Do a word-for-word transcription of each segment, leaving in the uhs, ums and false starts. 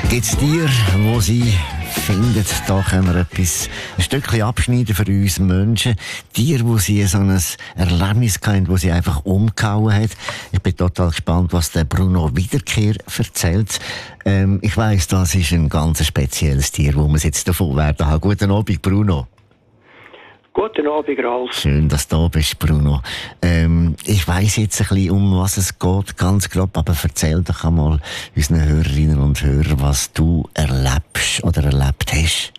Gibt es Tiere, wo sie finden, da können wir etwas, ein Stückchen abschneiden für uns Menschen? Tiere, wo sie so ein Erlebnis hatten, wo sie einfach umgehauen hat. Ich bin total gespannt, was der Bruno Wiederkehr erzählt. Ähm, ich weiss, das ist ein ganz spezielles Tier, wo wir es jetzt davon werden haben. Guten Abend, Bruno. Guten Abend, Ralf. Schön, dass du da bist, Bruno. Ähm, ich weiss jetzt ein bisschen, um was es geht, ganz grob, aber erzähl doch einmal unseren Hörerinnen und Hörern, was du erlebst oder erlebt hast.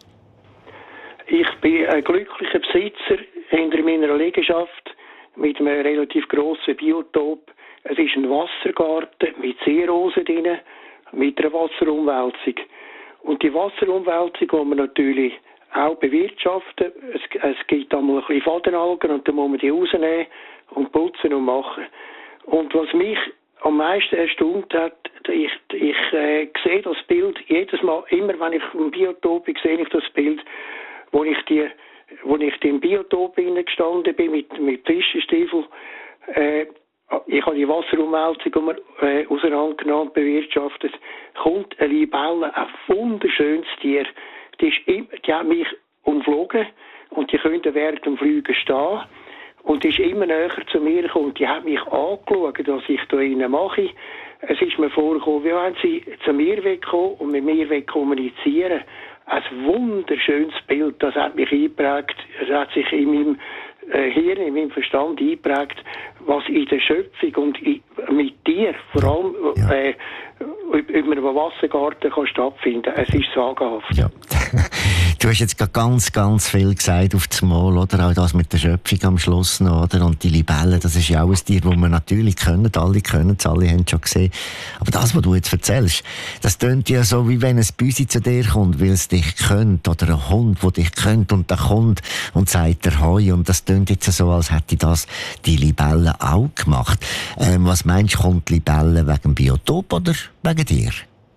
Ich bin ein glücklicher Besitzer hinter meiner Liegenschaft mit einem relativ grossen Biotop. Es ist ein Wassergarten mit Seerosen drin, mit einer Wasserumwälzung. Und die Wasserumwälzung, die man natürlich auch bewirtschaften. Es, es gibt einmal ein bisschen Fadenalgen und dann muss man die rausnehmen und putzen und machen. Und was mich am meisten erstaunt hat, ich, ich äh, sehe das Bild jedes Mal, immer wenn ich im Biotop bin, sehe ich das Bild, wo ich die, wo ich im Biotop gestanden bin mit, mit Fischenstiefeln. Äh, ich habe die Wasserumwälzung äh, auseinandergenommen, bewirtschaftet. Kommt eine Libelle, ein wunderschönes Tier. Die, ist immer, die hat mich umflogen und die könnte während dem Fliegen stehen. Und die ist immer näher zu mir gekommen. Die hat mich angeschaut, was ich da innen mache. Es ist mir vorgekommen, wie wenn sie zu mir wegkommen und mit mir kommunizieren. Ein wunderschönes Bild, das hat mich eingeprägt. Es hat sich in meinem äh, Hirn, in meinem Verstand eingeprägt, was in der Schöpfung und in, mit dir, vor allem ja. äh, über einen Wassergarten kann stattfinden. Es ist sagenhaft. Ja. Du hast jetzt gerade ganz, ganz viel gesagt auf das Mal, oder? Auch das mit der Schöpfung am Schluss noch, oder? Und die Libellen, das ist ja auch ein Tier, das wir natürlich können. Alle können es, alle haben es schon gesehen. Aber das, was du jetzt erzählst, das tönt ja so, wie wenn ein Büsi zu dir kommt, weil es dich kennt. Oder ein Hund, der dich kennt und der kommt und sagt der Hoi. Und das tönt jetzt so, als hätte das die Libelle auch gemacht. Ähm, was meinst du, kommt die Libelle wegen dem Biotop oder wegen dir?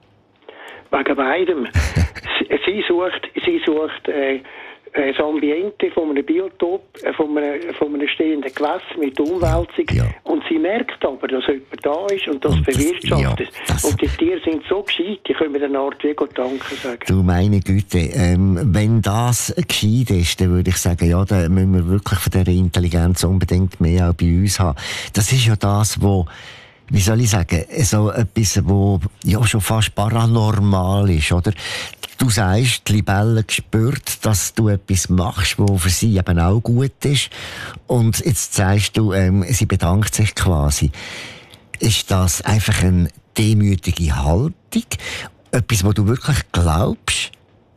Wegen beidem. sie sucht, sie sucht äh, das Ambiente von einem Biotop, äh, von, einem, von einem stehenden Gewässer mit Umwälzung. Ja. Und sie merkt aber, dass jemand da ist und das und bewirtschaftet. Das, ja, das und die Tiere sind so gescheit, die können wir eine Art wie Gott danken sagen. Du, meine Güte, ähm, wenn das gescheit ist, dann würde ich sagen, ja, dann müssen wir wirklich von dieser Intelligenz unbedingt mehr auch bei uns haben. Das ist ja das, wo wie soll ich sagen, so etwas, wo ja schon fast paranormal ist, oder? Du sagst, die Libelle spürt, dass du etwas machst, was für sie eben auch gut ist. Und jetzt sagst du, ähm, sie bedankt sich quasi. Ist das einfach eine demütige Haltung? Etwas, wo du wirklich glaubst?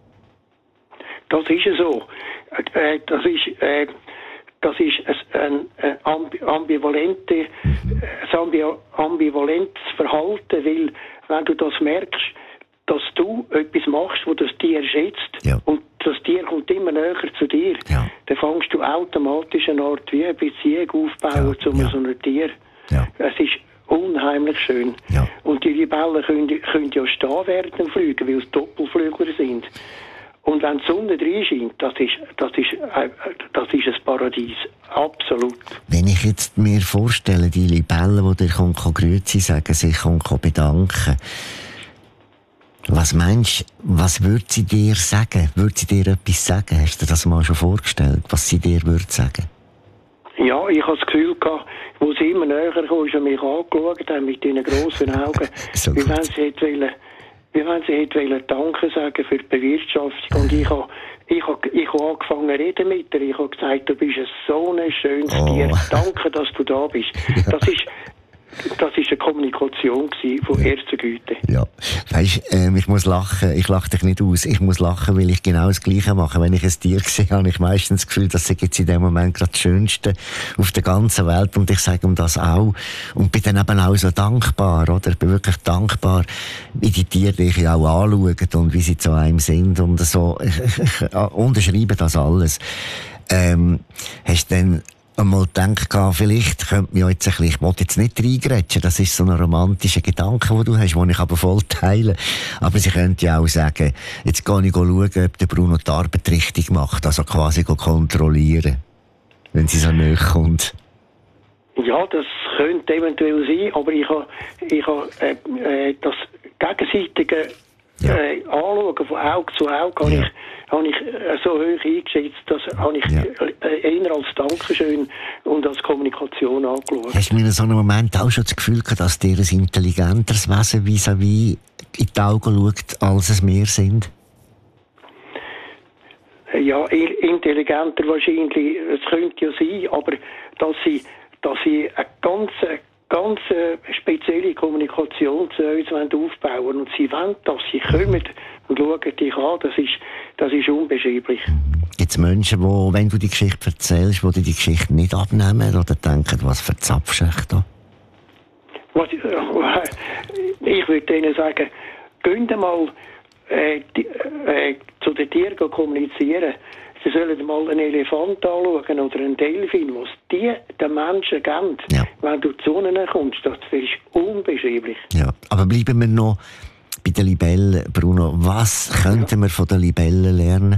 Das ist so. Äh, das ist... Äh Das ist ein, ein ambivalente, ein ambivalentes Verhalten, weil wenn du das merkst, dass du etwas machst, das das Tier schätzt, ja. und das Tier kommt immer näher zu dir, ja. dann fängst du automatisch eine Art wie eine Beziehung aufbauen ja. zu ja. so einem Tier. Ja. Es ist unheimlich schön. Ja. Und die Libellen können, können ja stehen während dem Fliegen, weil es Doppelflügler sind. Und wenn die Sonne drin scheint, das ist, das ist, äh, das ist ein Paradies. Absolut. Wenn ich jetzt mir vorstelle, die Libelle, die dir kommt, grüezi sagen, sich kommt bedanken, was meinst du, was würde sie dir sagen? Würde sie dir etwas sagen? Hast du dir das mal schon vorgestellt, was sie dir würde sagen? Ja, ich habe das Gefühl gehabt, wo sie immer näher kam, ist und mich angeschaut hat mit ihren grossen Augen, so wie wenn sie hätte wollen, wie wenn sie hätte Danke sagen für die Bewirtschaftung. Und ich habe ich hab, ich hab angefangen zu reden mit ihr. Ich habe gesagt, du bist so ein schönes oh. Tier. Danke, dass du da bist. Ja. Das ist Das war eine Kommunikation von ja. erster Güte. Ja, weisst, ähm, ich muss lachen. Ich lache dich nicht aus. Ich muss lachen, weil ich genau das Gleiche mache. Wenn ich ein Tier sehe, habe ich meistens das Gefühl, das sei jetzt in dem Moment gerade das Schönste auf der ganzen Welt. Und ich sage ihm das auch. Und bin dann eben auch so dankbar, oder? Ich bin wirklich dankbar, wie die Tiere dich auch anschauen und wie sie zu einem sind. Und so, ich, ich, ich unterschreibe das alles. Ähm, hast du dann einmal gedacht, vielleicht könnte man jetzt ein bisschen, ich will jetzt nicht reingrätschen, das ist so ein romantischer Gedanke, den du hast, den ich aber voll teile. Aber sie könnte ja auch sagen, jetzt gehe ich schauen, ob der Bruno die Arbeit richtig macht, also quasi kontrollieren, wenn sie so nahe kommt. Ja, das könnte eventuell sein, aber ich habe, ich habe äh, äh, das gegenseitige ja. äh, anschauen, von Auge zu Auge, habe ja. ich, habe ich äh, so hoch eingeschätzt, das habe ich ja. äh, eher als Dankeschön und als Kommunikation angeschaut. Hast du mir in so einem Moment auch schon das Gefühl gehabt, dass dir ein intelligenteres Wesen vis-à-vis in die Augen schaut, als es wir sind? Ja, intelligenter wahrscheinlich, es könnte ja sein, aber dass sie, dass sie eine ganz, ganz spezielle Kommunikation zu uns aufbauen wollen und sie wollen, dass sie kommen und schauen dich an, das ist, das ist unbeschreiblich. Gibt es Menschen, die, wenn du die Geschichte erzählst, die die Geschichte nicht abnehmen oder denken, was verzapfst du da? Was, ich würde denen sagen, gehen mal Äh, die, äh, zu den Tieren kommunizieren. Sie sollen mal einen Elefant anschauen oder einen Delfin, was die den Menschen geben, ja. wenn du zu ihnen kommst. Das ist unbeschreiblich. Ja, aber bleiben wir noch bei den Libellen, Bruno. Was könnten ja. wir von den Libellen lernen?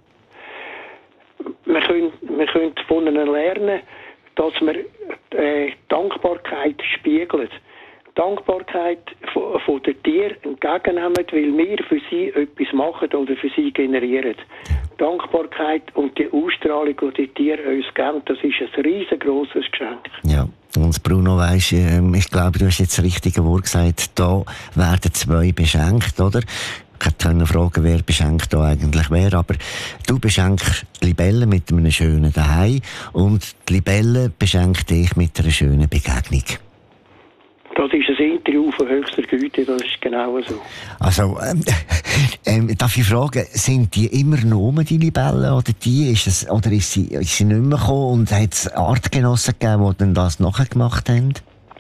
Wir können, wir können von ihnen lernen, dass wir äh, Dankbarkeit spiegeln. Dankbarkeit von, von den Tieren entgegennehmen, weil wir für sie etwas machen oder für sie generieren. Dankbarkeit und die Ausstrahlung, die die Tiere uns geben, das ist ein riesengroßes Geschenk. Ja, und Bruno, weisst, ich glaube, du hast jetzt das richtige Wort gesagt, da werden zwei beschenkt, oder? Ich kann fragen, wer beschenkt da eigentlich wer, aber du beschenkst die Libelle mit einem schönen Daheim und die Libelle beschenkt dich mit einer schönen Begegnung. Das ist ein Interview von höchster Güte, das ist genau so. Also, ähm, ähm, darf ich fragen, sind die immer genommen, die Libellen, oder die, ist es, oder ist sie, ist sie nicht mehr gekommen und hat es Artgenossen gegeben, die dann das nachher gemacht haben?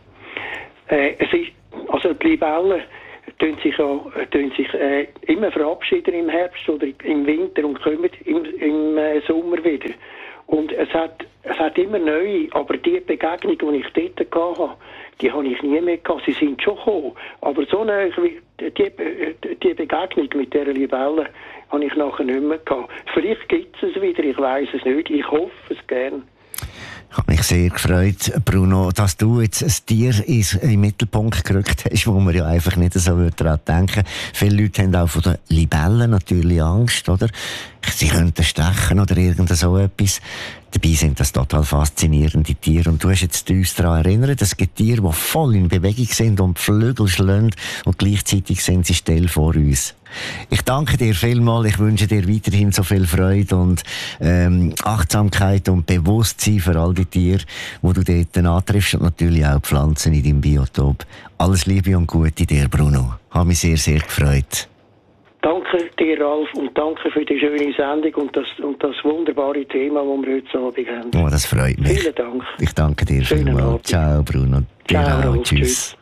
Äh, es ist, also die Libellen tun sich, auch, tun sich äh, immer verabschieden im Herbst oder im Winter und kommen im, im äh, Sommer wieder. Und es hat, es hat immer neue, aber die Begegnung, die ich dort hatte, die habe ich nie mehr gehabt. Sie sind schon gekommen. Aber so eine, die, die Begegnung mit dieser Libelle habe ich nachher nicht mehr gehabt. Vielleicht gibt es es wieder, ich weiss es nicht. Ich hoffe es gern. Ich habe mich sehr gefreut, Bruno, dass du jetzt ein Tier in den Mittelpunkt gerückt hast, wo man ja einfach nicht so daran denken. Viele Leute haben auch von den Libellen natürlich Angst, oder? Sie könnten stechen oder irgend so etwas. Dabei sind das total faszinierende Tiere. Und du hast jetzt uns daran erinnert, es gibt Tiere, die voll in Bewegung sind und die Flügel schlagen und gleichzeitig sind sie still vor uns. Ich danke dir vielmals. Ich wünsche dir weiterhin so viel Freude und ähm, Achtsamkeit und Bewusstsein für all die Tiere, die du dort antriffst und natürlich auch Pflanzen in deinem Biotop. Alles Liebe und Gute dir, Bruno. Habe mich sehr, sehr gefreut. Danke dir, Ralf, und danke für die schöne Sendung und das, und das wunderbare Thema, das wir heute Abend haben. Oh, das freut mich. Vielen Dank. Ich danke dir vielmals. Ciao, Bruno. Ciao, Ralf. Tschüss. Tschüss.